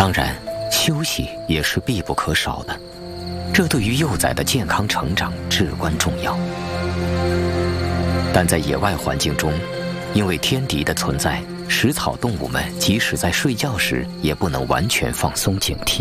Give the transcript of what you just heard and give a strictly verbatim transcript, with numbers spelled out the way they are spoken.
当然，休息也是必不可少的，这对于幼崽的健康成长至关重要。但在野外环境中，因为天敌的存在，食草动物们即使在睡觉时，也不能完全放松警惕。